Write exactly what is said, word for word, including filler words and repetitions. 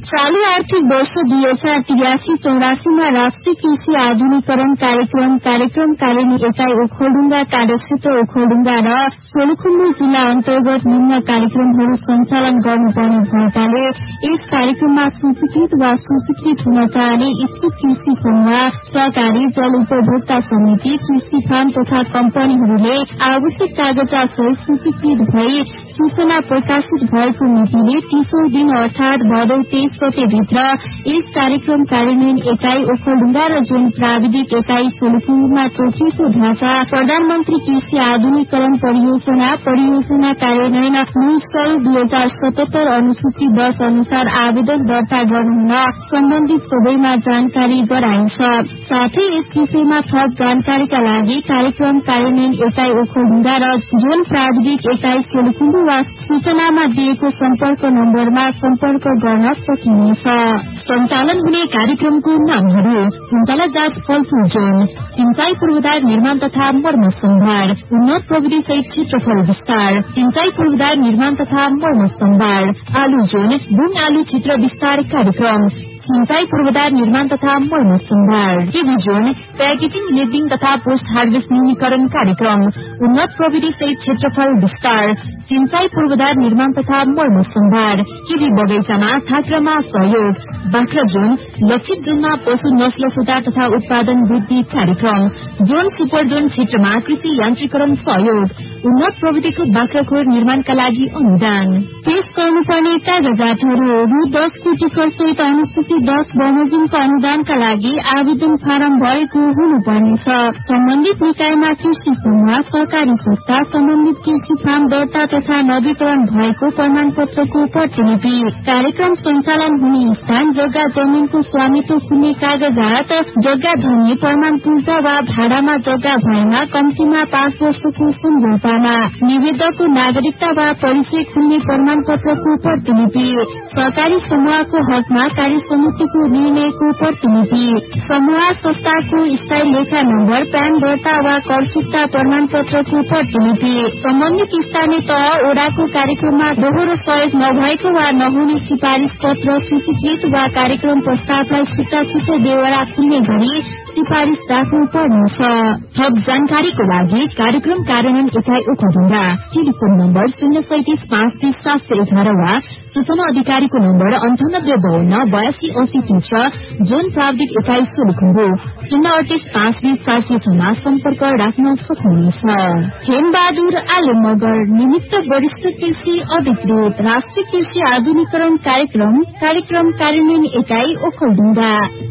चालू आर्थिक वर्ष दुई हजार तिरासी चौरासीमा राष्ट्रिय कृषि आधुनिकरण कार्यक्रम कार्यक्रम कार्यान्वयन एकाइ ओखलढुङ्गा कार्यक्षेत्र ओखलढुङ्गा र सोलुखुम्बु जिल्ला अन्तर्गत निम्न कार्यक्रमहरू सञ्चालन गर्नुपर्ने भएकाले यस कार्यक्रममा सूचीकृत वा सूचीकृत हुन चाहने इच्छुक कृषि समूह सहकारी जल उपभोक्ता समिति कृषि फार्म तथा कम्पनीहरूले आवश्यक कागजात सहित सूचीकृत भई सूचना प्रकाशित भएको मितिले तीसौं दिन अर्थात भदौ तेइस गते भित्र यस कार्यक्रम कार्यान्वयन एकाइ ओखलढुङ्गा र जुन प्राविधिक एकाइ सोलुखुम्बुमा तोकिएको ढाँचा प्रधानमन्त्री कृषि आधुनिकरण परियोजना परियोजना कार्यान्वयन मुसल दुई हजार सतहत्तर अनुसूची दश अनुसार आवेदन दर्ता गर्नुहुन सम्बन्धित सबैमा जानकारी गराइन्छ। साथै यस विषयमा थप जानकारीका लागि कार्यक्रम कार्यान्वयन एकाइ ओखलढुङ्गा र जोन प्राविधिक एकाइ सोलुखुम्बु वा सूचनामा दिएको सम्पर्क नम्बरमा सम्पर्क गर्न सकिन्छ। सञ्चालन हुने कार्यक्रमको नामहरू सुन्तला जात फलफूल जोन, सिंचाई पूर्वाधार निर्माण तथा मर्मत सम्भार, उन्नत प्रविधि सहित क्षेत्रफल विस्तार, सिंचाई पूर्वाधार निर्माण तथा मर्मत सम्भार, आलु जोन, बुङ आलु चित्र विस्तार कार्यक्रम, सिंचाई पूर्वाधार निर्माण तथा मर्मत सम्भार, केबी जोन, प्याकेजिङ लेबलिङ तथा पोस्ट हार्वेस्ट न्यूनीकरण कार्यक्रम, उन्नत प्रविधि सहित क्षेत्रफल विस्तार, सिंचाई पूर्वाधार निर्माण तथा मर्मत सम्भार, केबी बगैंचामा थाक्रामा सहयोग, बाख्रा जोन, लक्षित जोनमा पशु नस्ल सुधार तथा उत्पादन वृद्धि कार्यक्रम, जोन सुपर जोन क्षेत्रमा कृषि यान्त्रिकरण सहयोग, उन्नत प्रविधिको बाख्राखोर निर्माणका लागि अनुदान। पेश गर्नुपर्ने कागजातहरू रु दस कोटी कर सहित अनुसूची दस बमोजिमको अनुदानका लागि आवेदन फारम भरेको हुनुपर्नेछ। सम्बन्धित निकायमा कृषि समूह सहकारी संस्था सम्बन्धित कृषि फार्म दर्ता तथा नवीकरण भएको प्रमाण पत्रको प्रतिलिपि, कार्यक्रम सञ्चालन हुने स्थान, जग्गा जमिनको स्वामित्व खुल्ने कागजात, जग्गा धनी प्रमाण पूर्जा वा भाडामा जग्गा भएमा कम्तीमा पाँच वर्षको सम्झौतामा, निवेदकको नागरिकता वा परिचय खुल्ने प्रमाण पत्रको प्रतिलिपि, सहकारी समूहको हकमा कार्य समितिको निर्णयको प्रतिलिपि, समूह संस्थाको स्थायी लेखा नम्बर, प्यान दर्ता वा कर फिर्ता प्रमाण पत्रको प्रतिलिपि, सम्बन्धित स्थानीय तह ओडाको कार्यक्रममा दोहोरो सहयोग नभएको वा नहुने सिफारिश पत्र सूचीकृत वा कार्यक्रम प्रस्तावलाई छुट्टा छुट्टै बेहोरा खुल्ने गरी सिफारिश राख्नु पर्नेछ। थप जानकारीको लागि कार्यक्रम कार्यान्वयन एकाइ ओखलढुङ्गा, टेलिफोन नम्बर शून्य सैतिस पाँच बीस सात सय एघार वा सूचना अधिकारीको नम्बर अन्ठानब्बे बाहन्न बयासी असी तीस, जोन प्राविधिक एकाइ सोलुखुम्बु शून्य अडतिस पाँच बीस चार सय छमा सम्पर्क राख्न सक्नुहुनेछ। हेमबहादुर आलम मगर, निमित्त वरिष्ठ कृषि अधिकृत, राष्ट्रिय कृषि आधुनिकरण कार्यक्रम कार्यक्रम कार्यान्वयन एकाइ ओखलढुङ्गा।